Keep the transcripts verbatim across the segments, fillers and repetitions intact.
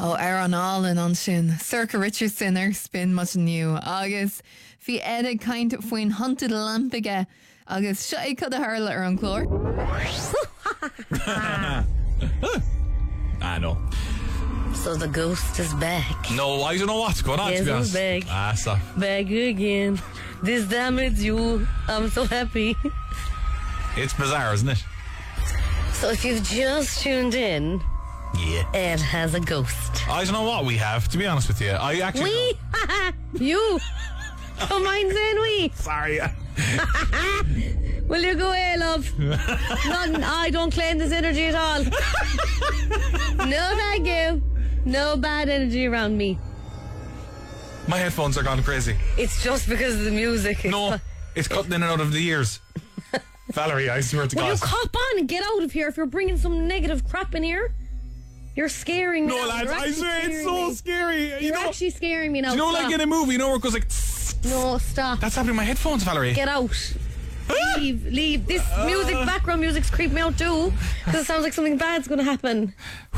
ó ar an álan an sin Circa Richardson ar spin much new agus fi edit kind faoin hunted lampige agus se cad a harla ar an chlór. I know. So the ghost is back. No, I don't know what's going on. Yes, to be honest. back. Ah, so. Back again. This time it's you. I'm so happy. It's bizarre, isn't it? So if you've just tuned in, yeah, Ed has a ghost. I don't know what we have, to be honest with you. I actually. We? You? Don't mind saying we. Sorry. Will you go away, love? None, I don't claim this energy at all. No, thank you. No bad energy around me. My headphones are gone crazy. It's just because of the music. It's No, fu- it's cutting in and out of the ears. Valerie, I swear to Will God. you cop on and get out of here if you're bringing some negative crap in here? You're scaring me. No, now. lads, You're I actually swear it's scaring so me. scary. You You're know, actually scaring me now. do you know, Stop. like in a movie, you know, where it goes like. No, stop. That's happening to my headphones, Valerie. Get out. Leave, leave. This music, background music's creeping me out too. Because it sounds like something bad's going to happen.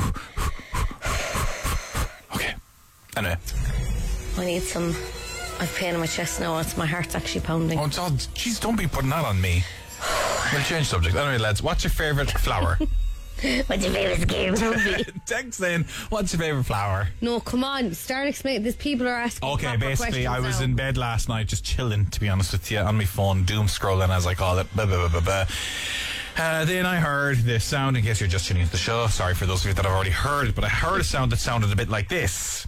Okay. Anyway. I need some. I've pain in my chest now. It's my heart's actually pounding. Oh, God, jeez, don't be putting that on me. We'll change subject. Anyway, lads, what's your favourite flower? What's your favourite scary movie? Text in, what's your favourite flower? No, come on. Start explaining. These people are asking. Okay, proper basically, I questions was now. in bed last night just chilling, to be honest with you, on my phone, doom scrolling, as I call it. Blah, blah, blah, blah, blah. Uh, then I heard this sound, in case you're just tuning into the show. Sorry for those of you that have already heard it, but I heard a sound that sounded a bit like this.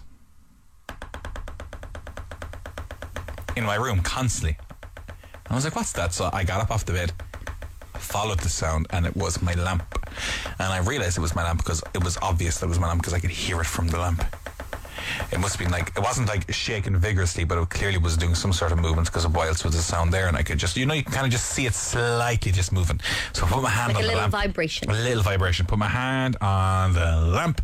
In my room, constantly. I was like, what's that? So I got up off the bed, followed the sound, and it was my lamp. And I realised it was my lamp because it was obvious that it was my lamp because I could hear it from the lamp. It must have been like, it wasn't like shaking vigorously, but it clearly was doing some sort of movement because of why else was the sound there, and I could just, you know, you can kind of just see it slightly just moving. So I put my hand Like on a the little lamp. vibration. A little vibration. Put my hand on the lamp.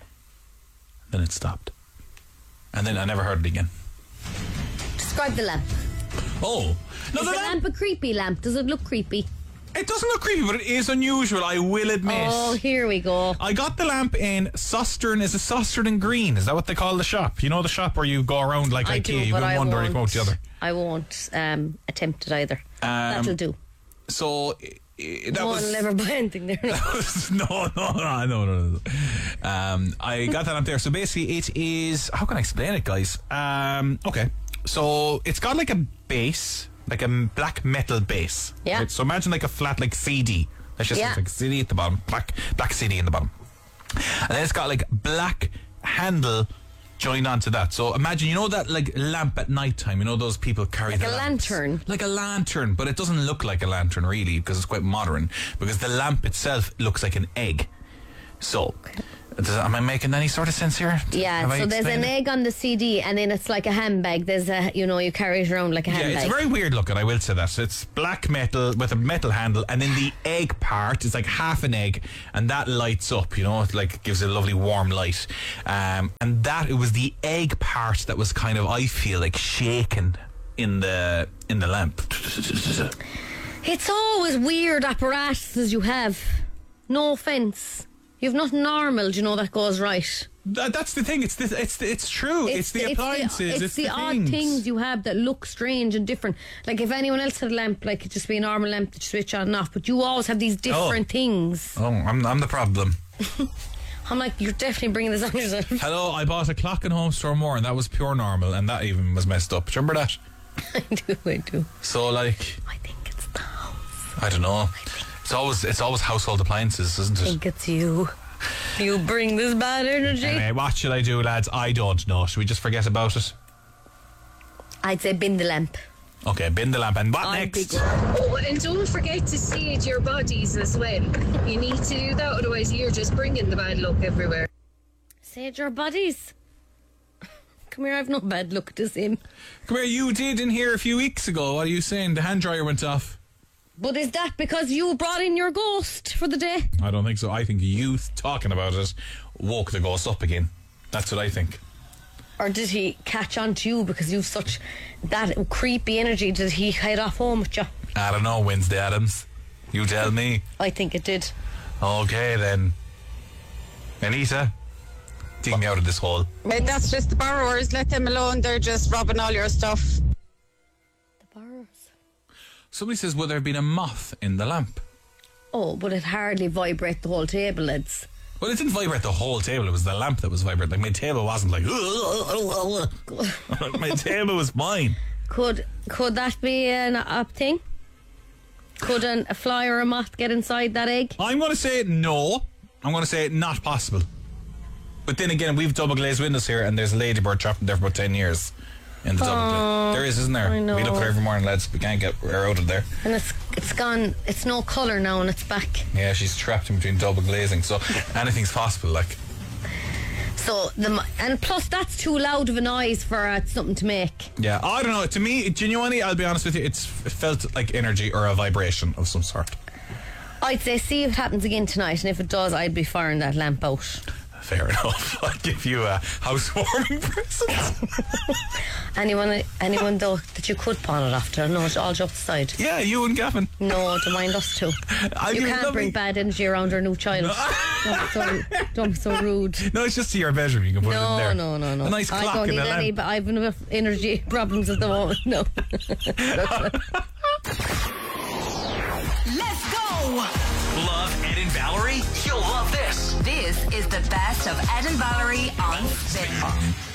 Then it stopped. And then I never heard it again. Describe the lamp. Oh. No, Is the the lamp, lamp a creepy lamp? Does it look creepy? it doesn't look creepy, but it is unusual, I will admit. Oh, here we go. I got the lamp in Sustern. Is it Sustern and Green? Is that what they call the shop? You know the shop where you go around like I IKEA, do, you but go in I one door, won't. you go out the other. I won't um, attempt it either. Um, That'll do. So i- i- that No, was I'll never buy anything there. no, no, no, no, no, no. Um, I got that up there. So basically, it is. How can I explain it, guys? Um, okay, so it's got like a base, like a black metal base. Yeah. Right? So imagine like a flat, like C D. Let's just Yeah. say like a C D at the bottom, black, black C D in the bottom, and then it's got like black handle joined onto that. So imagine, you know that like lamp at night time, you know those people carry Like the a lamps? lantern. Like a lantern, but it doesn't look like a lantern really because it's quite modern, because the lamp itself looks like an egg. So does, am I making any sort of sense here? Have Yeah, I so there's explained an it? egg on the C D, and then it's like a handbag. There's a, you know, you carry it around like a Yeah, handbag. it's very weird looking, I will say that. It's black metal with a metal handle, and then the egg part is like half an egg, and that lights up, you know, it like gives it a lovely warm light. Um, and that, it was the egg part that was kind of, I feel like, shaken in the in the lamp. It's always weird apparatuses you have. No offence. You've nothing normal, do you know, that goes right. That, that's the thing. It's the, it's the, it's true. It's, the appliances. It's, It's, the, odd things. things. you have that look strange and different. Like if anyone else had a lamp, like it'd just be a normal lamp that you switch on and off. But you always have these different Oh. things. Oh, I'm I'm the problem. I'm like, you're definitely bringing this on yourself. Hello, I bought a clock in Home Store More, and that was pure normal, and that even was messed up. Do you remember that? I do, I do. So like, I think it's the house. I don't know. It's always it's always household appliances, isn't I it? think it's you. You bring this bad energy. Anyway, what should I do, lads? I don't know. Should we just forget about it? I'd say bin the lamp. Okay, bin the lamp, and what I'm next? big one. Oh, and don't forget to sage your bodies as well. You need to do that, otherwise you're just bringing the bad luck everywhere. Sage your bodies. Come here, I've no bad luck to him. Come here, you did in here a few weeks ago. What are you saying? The hand dryer went off. But is that because you brought in your ghost for the day? I don't think so. I think you talking about it woke the ghost up again. That's what I think. Or did he catch on to you because you've such that creepy energy? Did he head off home with you? I don't know, Wednesday Adams. You tell me. I think it did. Okay then. Anita, dig me out of this hole. Wait, that's just the borrowers. Let them alone. They're just robbing all your stuff. The borrowers. Somebody says, would there have been a moth in the lamp? Oh, but it hardly vibrate the whole table, lads. Well, it didn't vibrate the whole table. It was the lamp that was vibrating. Like, my table wasn't like... My table was fine. Could could that be an up thing? Could an, a fly or a moth get inside that egg? I'm going to say no. I'm going to say not possible. But then again, we've double glazed windows here, and there's a ladybird trapped in there for about ten years. In the double glaze. There is, isn't there? I know. We look at her every morning, lads. We can't get her out of there. And it's it's gone. It's no colour now, and it's back. Yeah, she's trapped in between double glazing. So anything's possible, like. So the and plus that's too loud of a noise for uh, something to make. Yeah, I don't know. To me, genuinely, I'll be honest with you, it's, it felt like energy or a vibration of some sort. I'd say see if it happens again tonight, and if it does, I'd be firing that lamp out. Fair enough. I'll give you a housewarming present. anyone, anyone though that you could pawn it after? No, it's all jokes aside. Yeah, you and Gavin. No, don't mind us too. I'll You give can't lovely- bring bad energy around our new child. don't, be so, don't be so rude. No, it's just to your bedroom. You can put it in No, there. no, no, no. A nice I clock don't and need a any, lamp. but I've enough energy problems at the moment. No. Let's go! Love Ed and Valerie? You'll love this. This is the best of Ed and Valerie on Spin.